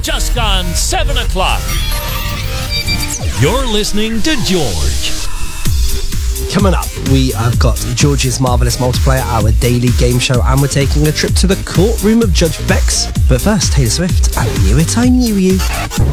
just gone 7 o'clock. You're listening to George. Coming up, we have got George's Marvellous Multiplayer, our daily game show, and we're taking a trip to the courtroom of Judge Bex. But first, Taylor Swift, I Knew It, I Knew You.